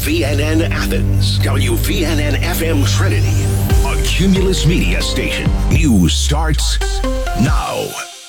WVNN Athens, WVNN FM Trinity, a Cumulus Media station. News starts now.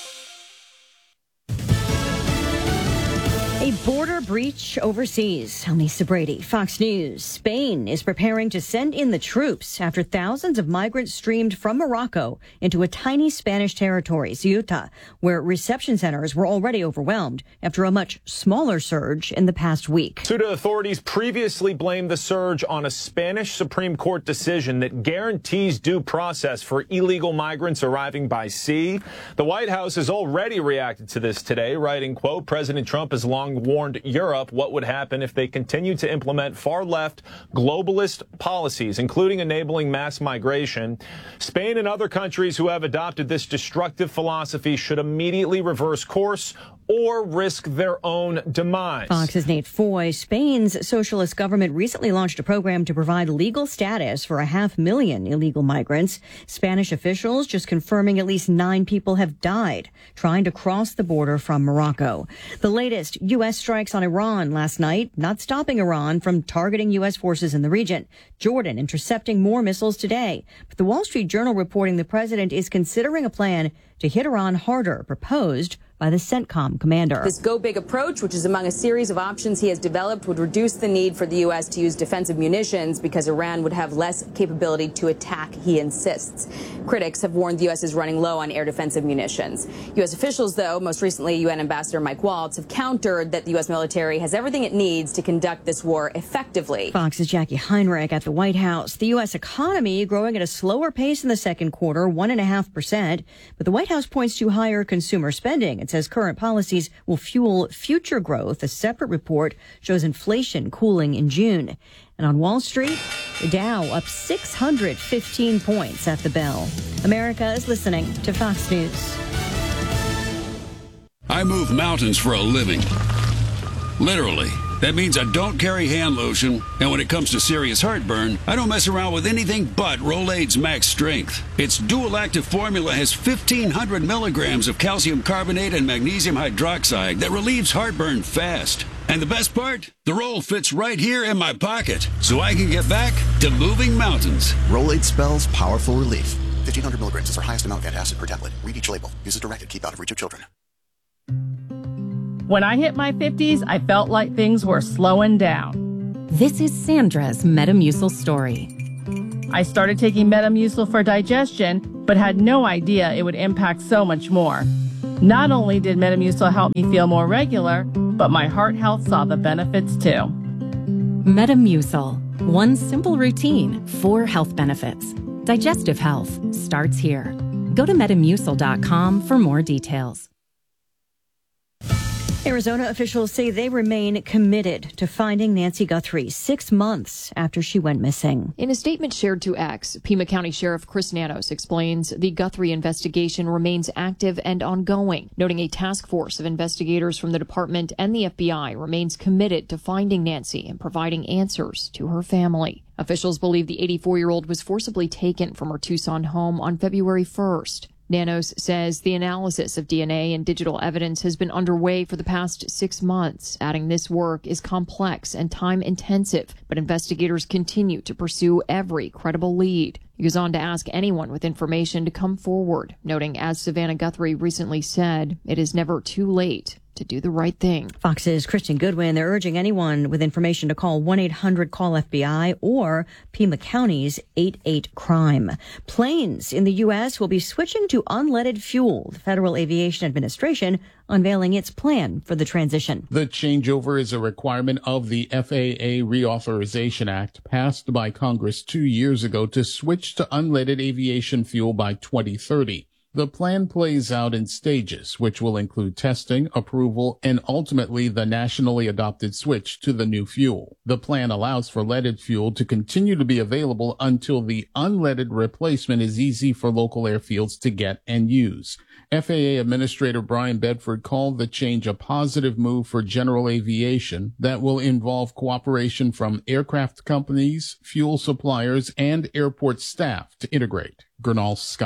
A border breach overseas. I'm Lisa Brady, Fox News. Spain is preparing to send in the troops after thousands of migrants streamed from Morocco into a tiny Spanish territory, Ceuta, where reception centers were already overwhelmed after a much smaller surge in the past week. Ceuta authorities previously blamed the surge on a Spanish Supreme Court decision that guarantees due process for illegal migrants arriving by sea. The White House has already reacted to this today, writing, quote, President Trump has long warned Europe what would happen if they continued to implement far-left globalist policies, including enabling mass migration. Spain and other countries who have adopted this destructive philosophy should immediately reverse course or risk their own demise. Fox's Nate Foy. Spain's socialist government recently launched a program to provide legal status for 500,000 illegal migrants. Spanish officials just confirming at least 9 people have died trying to cross the border from Morocco. The latest U.S. strikes on Iran last night, not stopping Iran from targeting U.S. forces in the region. Jordan intercepting more missiles today. But the Wall Street Journal reporting the president is considering a plan to hit Iran harder, proposed by the CENTCOM commander. This go big approach, which is among a series of options he has developed, would reduce the need for the U.S. to use defensive munitions because Iran would have less capability to attack, he insists. Critics have warned the U.S. is running low on air defensive munitions. U.S. officials, though, most recently UN Ambassador Mike Waltz, have countered that the U.S. military has everything it needs to conduct this war effectively. Fox's Jackie Heinrich at the White House. The U.S. economy growing at a slower pace in the second quarter, 1.5%. But the White House points to higher consumer spending. It says current policies will fuel future growth. A separate report shows inflation cooling in June. And on Wall Street, the Dow up 615 points at the bell. America is listening to Fox News. I move mountains for a living. Literally. That means I don't carry hand lotion, and when it comes to serious heartburn, I don't mess around with anything but Rolaids Max Strength. Its dual active formula has 1,500 milligrams of calcium carbonate and magnesium hydroxide that relieves heartburn fast. And the best part? The roll fits right here in my pocket, so I can get back to moving mountains. Rolaids spells powerful relief. 1,500 milligrams is our highest amount of antacid per tablet. Read each label. Use as directed. Keep out of reach of children. When I hit my 50s, I felt like things were slowing down. This is Sandra's Metamucil story. I started taking Metamucil for digestion, but had no idea it would impact so much more. Not only did Metamucil help me feel more regular, but my heart health saw the benefits too. Metamucil. One simple routine, 4 health benefits. Digestive health starts here. Go to Metamucil.com for more details. Arizona officials say they remain committed to finding Nancy Guthrie 6 months after she went missing. In a statement shared to X, Pima County Sheriff Chris Nanos explains the Guthrie investigation remains active and ongoing, noting a task force of investigators from the department and the FBI remains committed to finding Nancy and providing answers to her family. Officials believe the 84-year-old was forcibly taken from her Tucson home on February 1st. Nanos says the analysis of DNA and digital evidence has been underway for the past 6 months, adding this work is complex and time-intensive, but investigators continue to pursue every credible lead. He goes on to ask anyone with information to come forward, noting, as Savannah Guthrie recently said, it is never too late to do the right thing. Fox's Christian Goodwin, they're urging anyone with information to call 1-800-CALL-FBI or Pima County's 88-CRIME. Planes in the U.S. will be switching to unleaded fuel. The Federal Aviation Administration unveiling its plan for the transition. The changeover is a requirement of the FAA Reauthorization Act passed by Congress 2 years ago to switch to unleaded aviation fuel by 2030. The plan plays out in stages, which will include testing, approval, and ultimately the nationally adopted switch to the new fuel. The plan allows for leaded fuel to continue to be available until the unleaded replacement is easy for local airfields to get and use. FAA Administrator Brian Bedford called the change a positive move for general aviation that will involve cooperation from aircraft companies, fuel suppliers, and airport staff to integrate. Gernal Scott,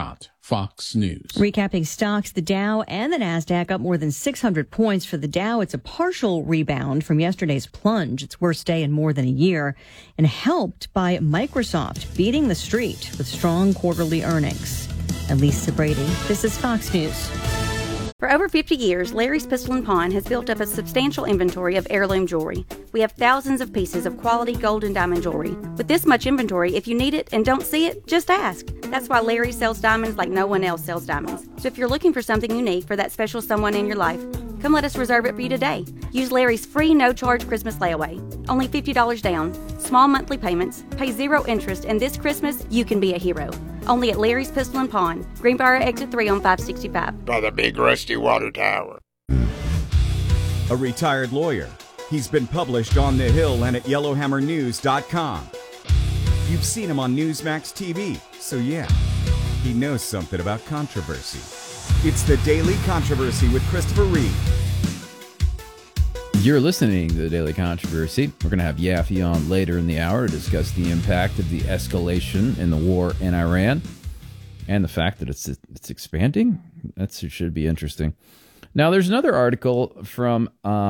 Fox News. Recapping stocks, the Dow and the NASDAQ up more than 600 points. For the Dow, it's a partial rebound from yesterday's plunge, its worst day in more than a year, and helped by Microsoft beating the street with strong quarterly earnings. Lisa Brady, this is Fox News. For over 50 years, Larry's Pistol & Pawn has built up a substantial inventory of heirloom jewelry. We have thousands of pieces of quality gold and diamond jewelry. With this much inventory, if you need it and don't see it, just ask. That's why Larry sells diamonds like no one else sells diamonds. So if you're looking for something unique for that special someone in your life, come let us reserve it for you today. Use Larry's free no-charge Christmas layaway. Only $50 down, small monthly payments, pay 0 interest, and this Christmas, you can be a hero. Only at Larry's Pistol & Pawn, Greenbrier Exit 3 on 565. By the big rusty water tower. A retired lawyer. He's been published on The Hill and at YellowhammerNews.com. You've seen him on Newsmax TV, so yeah, he knows something about controversy. It's the Daily Controversy with Christopher Reed. You're listening to the Daily Controversy. We're going to have Yaffe on later in the hour to discuss the impact of the escalation in the war in Iran and the fact that it's expanding. That should be interesting. Now, there's another article from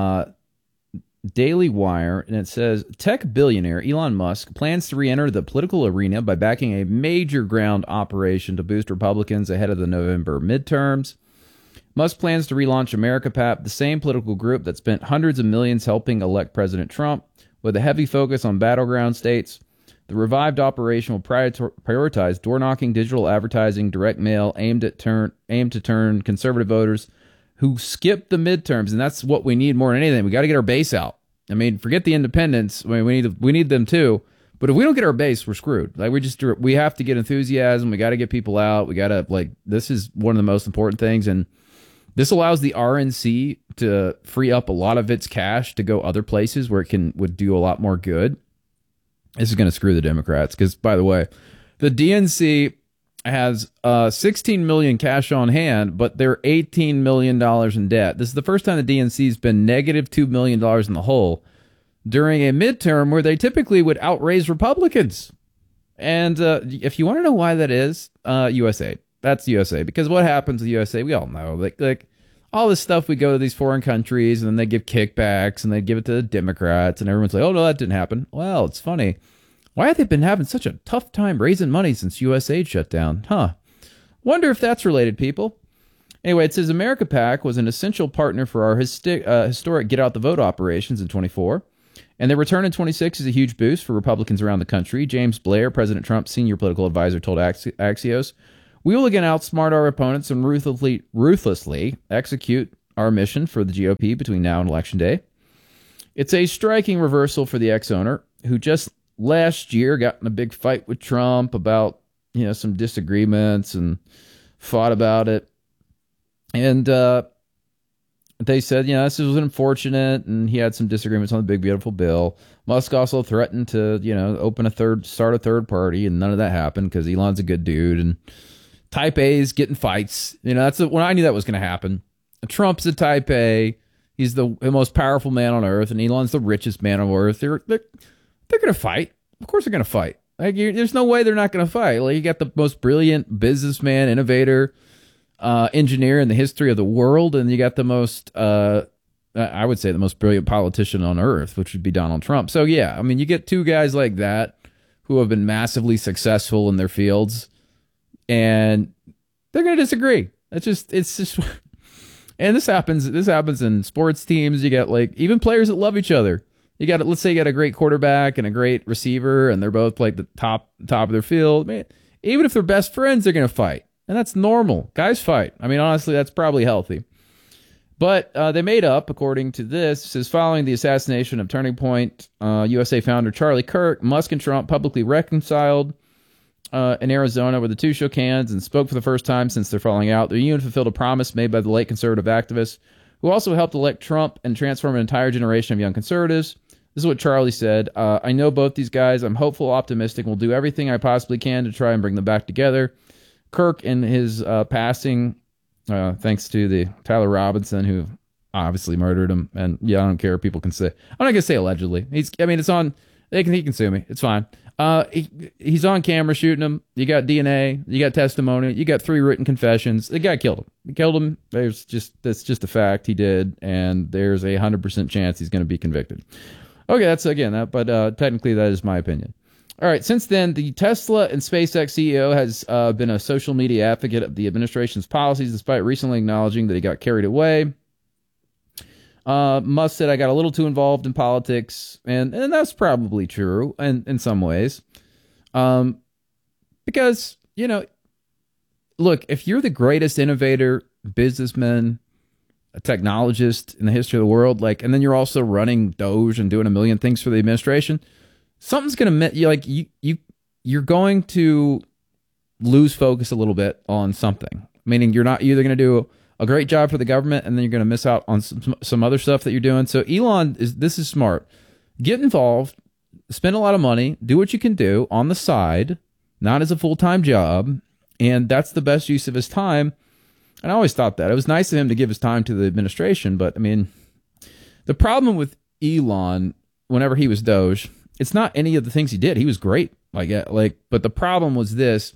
Daily Wire, and it says, tech billionaire Elon Musk plans to re-enter the political arena by backing a major ground operation to boost Republicans ahead of the November midterms. Musk plans to relaunch AmericaPAP, the same political group that spent hundreds of millions helping elect President Trump, with a heavy focus on battleground states. The revived operation will prioritize door-knocking, digital advertising, direct mail, aimed to turn conservative voters who skip the midterms, and that's what we need more than anything. We got to get our base out. I mean, forget the independents. I mean, we need them too. But if we don't get our base, we're screwed. Like we have to get enthusiasm. We got to get people out. We got to this is one of the most important things, and this allows the RNC to free up a lot of its cash to go other places where it would do a lot more good. This is going to screw the Democrats because, by the way, the DNC has $16 million cash on hand, but they're $18 million in debt. This is the first time the DNC has been negative $2 million in the hole during a midterm where they typically would outraise Republicans. And if you want to know why that is, USAID. That's USA, because what happens with USA, we all know. Like all this stuff, we go to these foreign countries, and then they give kickbacks, and they give it to the Democrats, and everyone's like, oh, no, that didn't happen. Well, it's funny. Why have they been having such a tough time raising money since USAID shut down? Wonder if that's related, people. Anyway, it says AmericaPAC was an essential partner for our historic Get Out the Vote operations in 24, and their return in 26 is a huge boost for Republicans around the country. James Blair, President Trump's senior political advisor, told Axios, we will again outsmart our opponents and ruthlessly execute our mission for the GOP between now and Election Day. It's a striking reversal for the ex-owner, who just last year got in a big fight with Trump about some disagreements and fought about it. And they said, this was unfortunate, and he had some disagreements on the big, beautiful bill. Musk also threatened to, start a third party, and none of that happened because Elon's a good dude, and Type A is getting fights. That's when I knew that was going to happen. Trump's a Type A. He's the most powerful man on earth, and Elon's the richest man on earth. They're going to fight. Of course they're going to fight. There's no way they're not going to fight. You got the most brilliant businessman, innovator, engineer in the history of the world, and you got the most, I would say, the most brilliant politician on earth, which would be Donald Trump. So, yeah, you get two guys like that who have been massively successful in their fields, and they're going to disagree. It's just, and this happens in sports teams. You got even players that love each other. Let's say you got a great quarterback and a great receiver, and they're both the top of their field. Man, even if they're best friends, they're going to fight, and that's normal. Guys fight. Honestly, that's probably healthy. But they made up, according to this. It says, following the assassination of Turning Point USA founder Charlie Kirk, Musk and Trump publicly reconciled in Arizona, where the two shook hands and spoke for the first time since their falling out. The union fulfilled a promise made by the late conservative activist, who also helped elect Trump and transform an entire generation of young conservatives. This is what Charlie said. I know both these guys. I'm hopeful, optimistic, and will do everything I possibly can to try and bring them back together. Kirk, in his passing, thanks to the Tyler Robinson, who obviously murdered him. And yeah, I don't care. People can say, I'm not going to say allegedly. It's on, he can sue me. It's fine. He's on camera shooting him. You got DNA. You got testimony. You got 3 written confessions. The guy killed him. He killed him. That's just a fact. He did, and there's a 100% chance he's going to be convicted. Okay, that's again that, but technically that is my opinion. All right. Since then, the Tesla and SpaceX CEO has been a social media advocate of the administration's policies, despite recently acknowledging that he got carried away. Musk said, I got a little too involved in politics, and that's probably true in some ways. Because, look, if you're the greatest innovator, businessman, a technologist in the history of the world, and then you're also running Doge and doing a million things for the administration, something's going to, you're going to lose focus a little bit on something. Meaning you're either going to do a great job for the government, and then you're going to miss out on some other stuff that you're doing. So this is smart. Get involved, spend a lot of money, do what you can do on the side, not as a full-time job, and that's the best use of his time. And I always thought that. It was nice of him to give his time to the administration, but, I mean, the problem with Elon, whenever he was Doge, it's not any of the things he did. He was great. But the problem was this.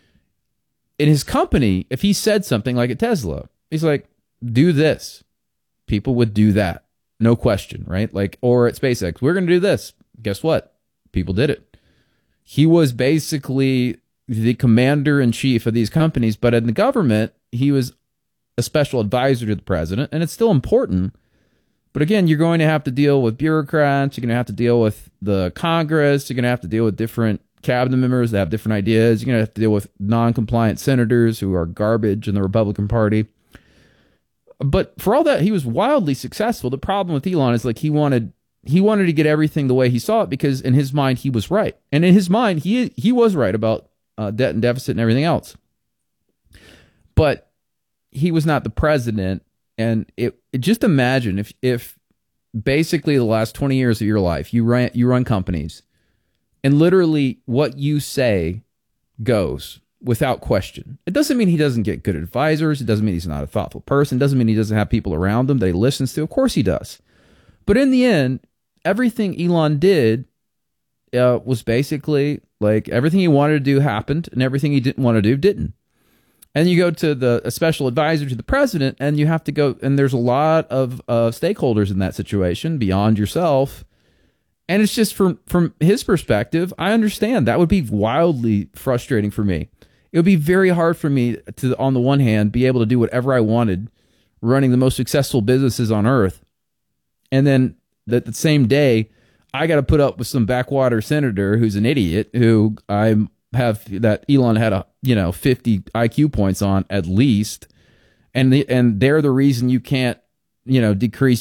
In his company, if he said something like at Tesla, he's like, do this. People would do that. No question, right? Or at SpaceX, we're going to do this. Guess what? People did it. He was basically the commander-in-chief of these companies, but in the government, he was a special advisor to the president, and it's still important. But again, you're going to have to deal with bureaucrats. You're going to have to deal with the Congress. You're going to have to deal with different cabinet members that have different ideas. You're going to have to deal with non-compliant senators who are garbage in the Republican Party. But for all that, he was wildly successful. The problem with Elon is he wanted to get everything the way he saw it, because in his mind, he was right. And in his mind, he was right about debt and deficit and everything else. But he was not the president. And just imagine if basically the last 20 years of your life, you run companies, and literally what you say goes without question. It doesn't mean he doesn't get good advisors. It doesn't mean he's not a thoughtful person. It doesn't mean he doesn't have people around him that he listens to. Of course he does. But in the end, everything Elon did was basically everything he wanted to do happened, and everything he didn't want to do didn't. And you go to a special advisor to the president, and you have to go, and there's a lot of stakeholders in that situation beyond yourself. And it's just from his perspective, I understand that would be wildly frustrating for me. It would be very hard for me to, on the one hand, be able to do whatever I wanted, running the most successful businesses on earth. And then the same day, I got to put up with some backwater senator who's an idiot, who Elon had 50 IQ points on at least. And they're the reason you can't, decrease